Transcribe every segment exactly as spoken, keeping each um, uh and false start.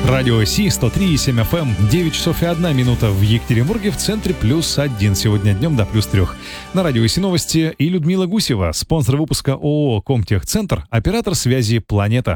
Радио Си, сто три и семь эф эм, девять часов и одна минута в Екатеринбурге, в центре плюс один. Сегодня днем до плюс трех. На Радио Си новости и Людмила Гусева, спонсор выпуска ООО «Комтехцентр», оператор связи «Планета».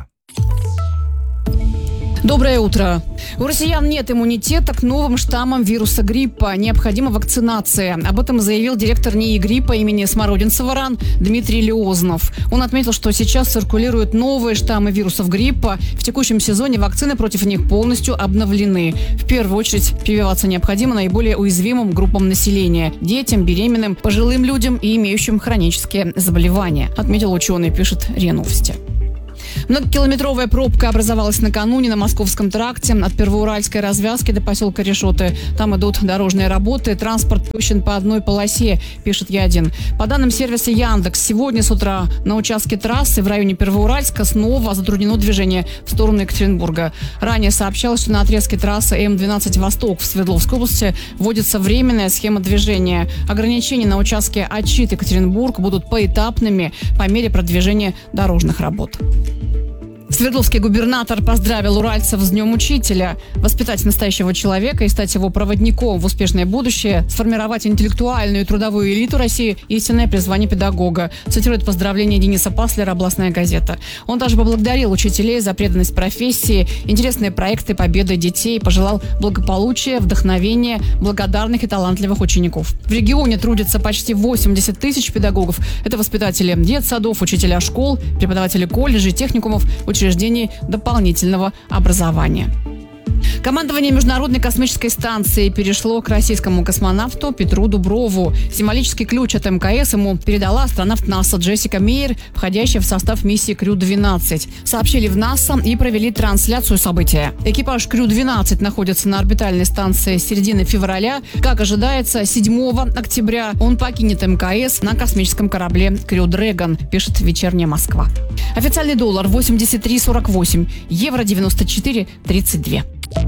Доброе утро. У россиян нет иммунитета к новым штаммам вируса гриппа. Необходима вакцинация. Об этом заявил директор НИИ гриппа имени Смородинцева РАН Дмитрий Леознов. Он отметил, что сейчас циркулируют новые штаммы вирусов гриппа. В текущем сезоне вакцины против них полностью обновлены. В первую очередь прививаться необходимо наиболее уязвимым группам населения – детям, беременным, пожилым людям и имеющим хронические заболевания, отметил ученый, пишет РИА Новости. Многокилометровая пробка образовалась накануне на Московском тракте от Первоуральской развязки до поселка Решоты. Там идут дорожные работы, транспорт пущен по одной полосе, пишет Я один. По данным сервиса Яндекс, сегодня с утра на участке трассы в районе Первоуральска снова затруднено движение в сторону Екатеринбурга. Ранее сообщалось, что на отрезке трассы М двенадцать Восток в Свердловской области вводится временная схема движения. Ограничения на участке Ачит-Екатеринбург будут поэтапными по мере продвижения дорожных работ. Свердловский губернатор поздравил уральцев с Днем Учителя. Воспитать настоящего человека и стать его проводником в успешное будущее, сформировать интеллектуальную и трудовую элиту России – истинное призвание педагога, цитирует поздравление Дениса Паслера «Областная газета». Он также поблагодарил учителей за преданность профессии, интересные проекты, победы детей, пожелал благополучия, вдохновения, благодарных и талантливых учеников. В регионе трудится почти восемьдесят тысяч педагогов. Это воспитатели детсадов, учителя школ, преподаватели колледжей, техникумов, учреждений дополнительного образования. Командование Международной космической станции перешло к российскому космонавту Петру Дуброву. Символический ключ от эм ка эс ему передала астронавт НАСА Джессика Мейер, входящая в состав миссии Крю двенадцать. Сообщили в НАСА и провели трансляцию события. Экипаж Крю двенадцать находится на орбитальной станции с середины февраля. Как ожидается, седьмого октября он покинет эм ка эс на космическом корабле Крю Дрэгон, пишет «Вечерняя Москва». Официальный доллар восемьдесят три сорок восемь, евро девяносто четыре тридцать два.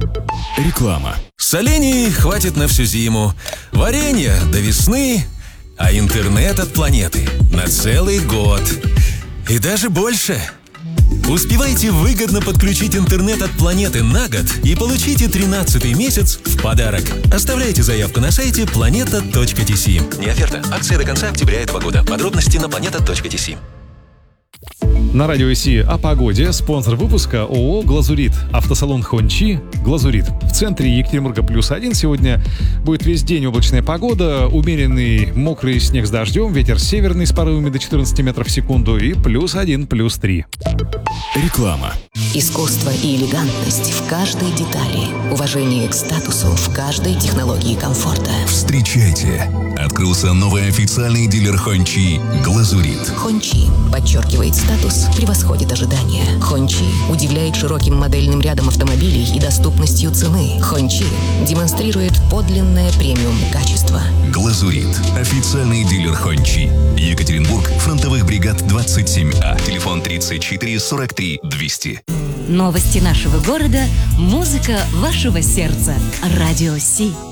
Реклама. Солений хватит на всю зиму, варенья до весны, а интернет от планеты на целый год. И даже больше. Успевайте выгодно подключить интернет от планеты на год и получите тринадцатый месяц в подарок. Оставляйте заявку на сайте планета точка ти си. Не оферта. Акция до конца октября этого года. Подробности на планета точка ти си. На Радио Си о погоде. Спонсор выпуска ООО «Глазурит». Автосалон Хончи «Глазурит». В центре Екатеринбурга плюс один. Сегодня будет весь день облачная погода. Умеренный мокрый снег с дождем. Ветер северный с порывами до четырнадцати метров в секунду. И плюс один, плюс три. Реклама. Искусство и элегантность в каждой детали. Уважение к статусу в каждой технологии комфорта. Встречайте! Открылся новый официальный дилер Хончи «Глазурит». Хончи подчеркивает статус, превосходит ожидания. Хончи удивляет широким модельным рядом автомобилей и доступностью цены. Хончи демонстрирует подлинное премиум-качество. «Глазурит» – официальный дилер Хончи. Екатеринбург, фронтовых бригад двадцать семь А. Телефон тридцать четыре сорок три двести. Новости нашего города, музыка вашего сердца. Радио Си.